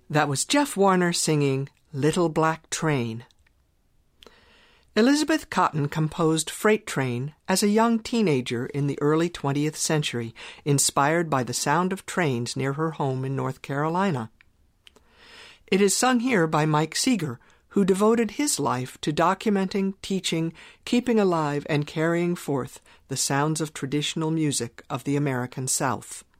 That was Jeff Warner singing Little Black Train. Elizabeth Cotten composed Freight Train as a young teenager in the early 20th century, inspired by the sound of trains near her home in North Carolina. It is sung here by Mike Seeger, who devoted his life to documenting, teaching, keeping alive, and carrying forth the sounds of traditional music of the American South.